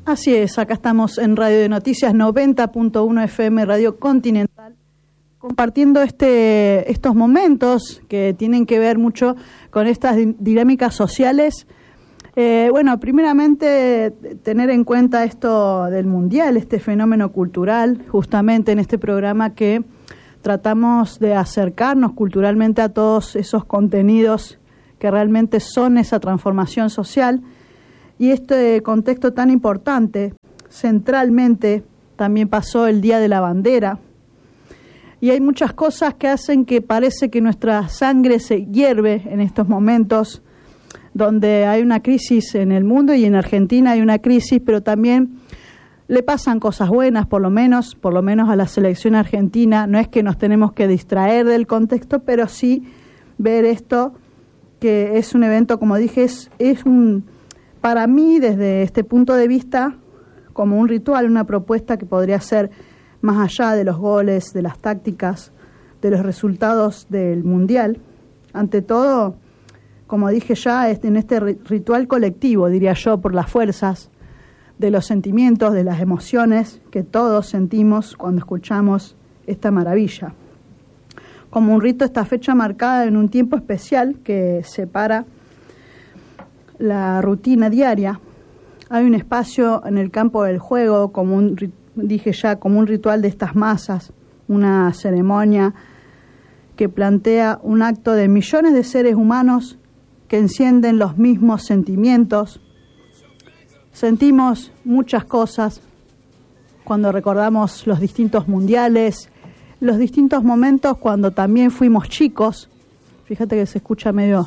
Así es, acá estamos en Radio de Noticias 90.1 FM, Radio Continental, compartiendo estos momentos que tienen que ver mucho con estas dinámicas sociales. Bueno, primeramente tener en cuenta esto del Mundial, este fenómeno cultural, justamente en este programa que tratamos de acercarnos culturalmente a todos esos contenidos que realmente son esa transformación social. Y este contexto tan importante, centralmente, también pasó el Día de la Bandera. Y hay muchas cosas que hacen que parece que nuestra sangre se hierve en estos momentos, donde hay una crisis en el mundo y en Argentina hay una crisis, pero también le pasan cosas buenas, por lo menos a la selección argentina. No es que nos tenemos que distraer del contexto, pero sí ver esto, que es un evento, como dije, para mí, desde este punto de vista, como un ritual, una propuesta que podría ser más allá de los goles, de las tácticas, de los resultados del Mundial. Ante todo, como dije ya, en este ritual colectivo, diría yo, por las fuerzas de los sentimientos, de las emociones que todos sentimos cuando escuchamos esta maravilla. Como un rito, esta fecha marcada en un tiempo especial que separa la rutina diaria. Hay un espacio en el campo del juego, como un ritual de estas masas, una ceremonia que plantea un acto de millones de seres humanos que encienden los mismos sentimientos. Sentimos muchas cosas cuando recordamos los distintos mundiales, los distintos momentos cuando también fuimos chicos. Fíjate que se escucha medio...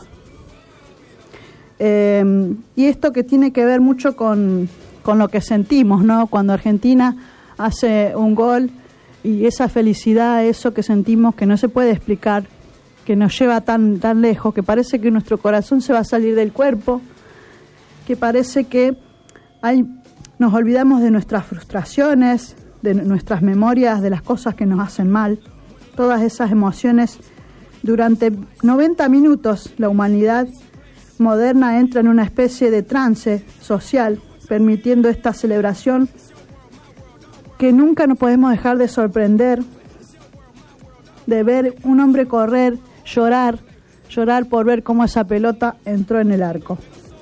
y esto que tiene que ver mucho con lo que sentimos, ¿no? Cuando Argentina hace un gol y esa felicidad, eso que sentimos que no se puede explicar, que nos lleva tan lejos, que parece que nuestro corazón se va a salir del cuerpo, que parece que nos olvidamos de nuestras frustraciones, de nuestras memorias, de las cosas que nos hacen mal. Todas esas emociones, durante 90 minutos la humanidad moderna entra en una especie de trance social, permitiendo esta celebración que nunca nos podemos dejar de sorprender, de ver un hombre correr, llorar por ver cómo esa pelota entró en el arco.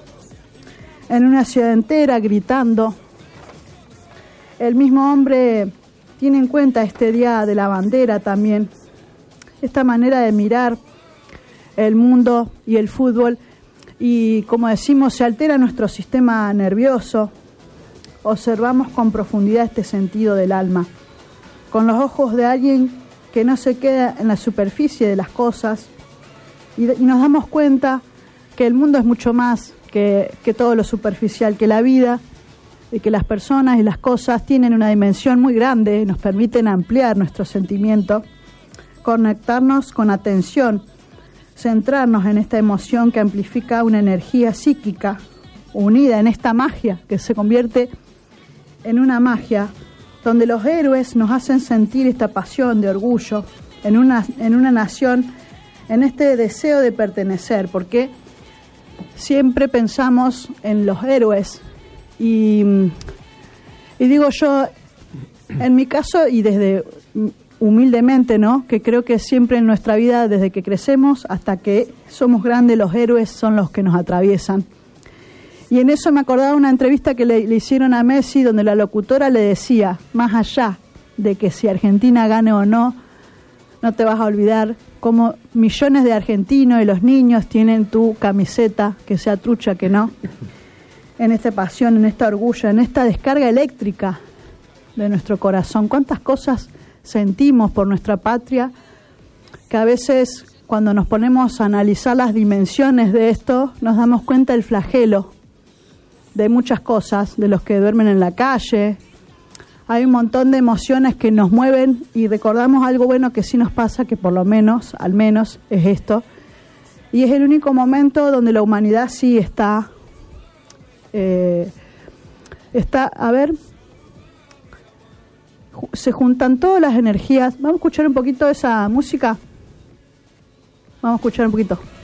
En una ciudad entera gritando. El mismo hombre tiene en cuenta este Día de la Bandera también, esta manera de mirar el mundo y el fútbol. Y como decimos, se altera nuestro sistema nervioso. Observamos con profundidad este sentido del alma, con los ojos de alguien que no se queda en la superficie de las cosas, y nos damos cuenta que el mundo es mucho más que todo lo superficial, que la vida y que las personas y las cosas tienen una dimensión muy grande, nos permiten ampliar nuestro sentimiento, conectarnos con atención, centrarnos en esta emoción que amplifica una energía psíquica unida en esta magia que se convierte en una magia donde los héroes nos hacen sentir esta pasión de orgullo en una nación, en este deseo de pertenecer, porque siempre pensamos en los héroes y digo yo, en mi caso y desde humildemente, ¿no?, que creo que siempre en nuestra vida, desde que crecemos hasta que somos grandes, los héroes son los que nos atraviesan. Y en eso me acordaba una entrevista que le hicieron a Messi, donde la locutora le decía, más allá de que si Argentina gane o no, no te vas a olvidar cómo millones de argentinos y los niños tienen tu camiseta, que sea trucha que no, en esta pasión, en este orgullo, en esta descarga eléctrica de nuestro corazón. ¿Cuántas cosas sentimos por nuestra patria, que a veces cuando nos ponemos a analizar las dimensiones de esto, nos damos cuenta del flagelo de muchas cosas, de los que duermen en la calle? Hay un montón de emociones que nos mueven y recordamos algo bueno que sí nos pasa, que por lo menos, al menos, es esto. Y es el único momento donde la humanidad sí está, a ver, se juntan todas las energías. Vamos a escuchar un poquito de esa música. Vamos a escuchar un poquito.